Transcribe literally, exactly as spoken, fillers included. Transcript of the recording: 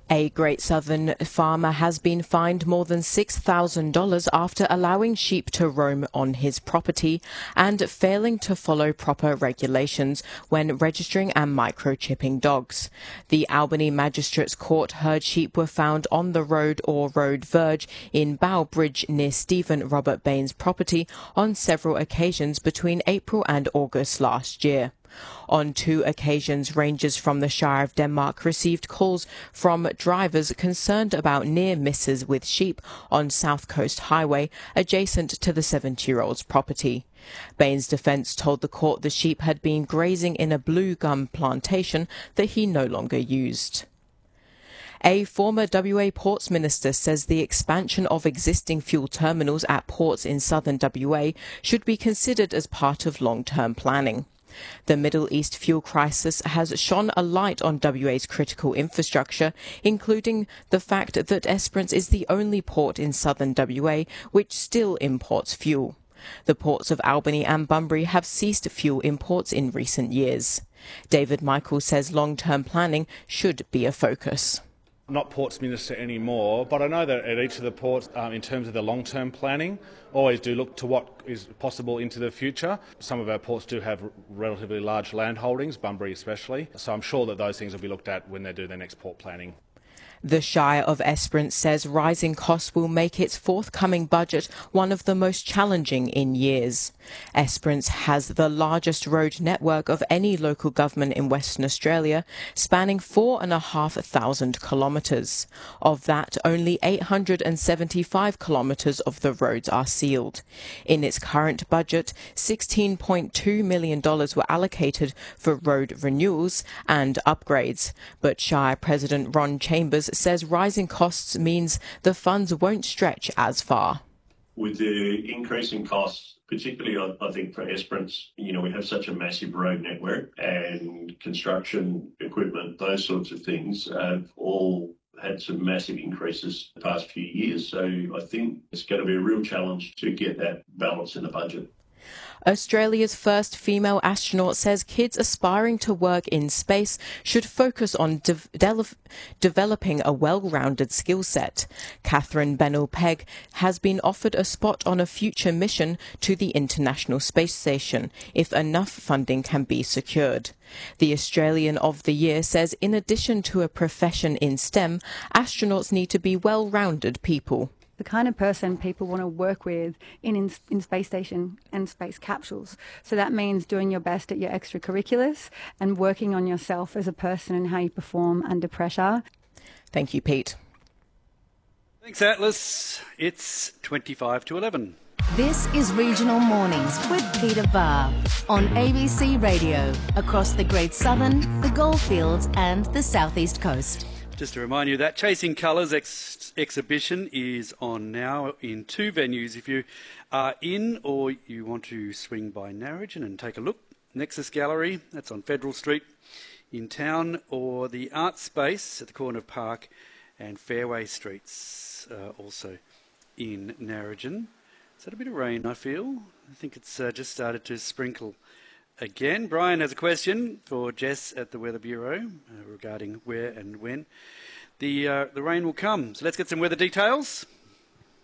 A Great Southern farmer has been fined more than six thousand dollars after allowing sheep to roam on his property and failing to follow proper regulations when registering and microchipping dogs. The Albany Magistrates Court heard sheep were found on the road or road verge in Bow Bridge near Stephen Robert Bain's property on several occasions between April and August last year. On two occasions, rangers from the Shire of Denmark received calls from drivers concerned about near misses with sheep on South Coast Highway adjacent to the seventy-year-old's property. Bain's defence told the court the sheep had been grazing in a blue gum plantation that he no longer used. A former W A Ports Minister says the expansion of existing fuel terminals at ports in southern W A should be considered as part of long-term planning. The Middle East fuel crisis has shone a light on W A's critical infrastructure, including the fact that Esperance is the only port in southern W A which still imports fuel. The ports of Albany and Bunbury have ceased fuel imports in recent years. David Michael says long-term planning should be a focus. I'm not Ports Minister anymore, but I know that at each of the ports, um, in terms of the long-term planning, always do look to what is possible into the future. Some of our ports do have relatively large land holdings, Bunbury especially, so I'm sure that those things will be looked at when they do their next port planning. The Shire of Esperance says rising costs will make its forthcoming budget one of the most challenging in years. Esperance has the largest road network of any local government in Western Australia, spanning four and a half thousand kilometres. Of that, only eight hundred seventy-five kilometres of the roads are sealed. In its current budget, sixteen point two million dollars were allocated for road renewals and upgrades, but Shire President Ron Chambers says rising costs means the funds won't stretch as far. With the increase in costs, particularly I, I think for Esperance, you know, we have such a massive road network and construction equipment, those sorts of things have all had some massive increases the past few years. So I think it's going to be a real challenge to get that balance in the budget. Australia's first female astronaut says kids aspiring to work in space should focus on de- de- developing a well-rounded skill set. Catherine Bennell-Pegg has been offered a spot on a future mission to the International Space Station if enough funding can be secured. The Australian of the Year says in addition to a profession in STEM, astronauts need to be well-rounded people. The kind of person people want to work with in, in in space station and space capsules. So that means doing your best at your extracurriculars and working on yourself as a person and how you perform under pressure. Thank you, Pete. Thanks, Atlas. It's twenty-five to eleven. This is Regional Mornings with Peter Barr on A B C Radio across the Great Southern, the Goldfields and the South East Coast. Just to remind you that Chasing Colours ex- exhibition is on now in two venues. If you are in or you want to swing by Narrogin and take a look, Nexus Gallery, that's on Federal Street in town, or the Art Space at the corner of Park and Fairway Streets, uh, also in Narrogin. It's had a bit of rain, I feel. I think it's uh, just started to sprinkle again. Brian has a question for Jess at the Weather Bureau uh, regarding where and when the uh, the rain will come. So let's get some weather details.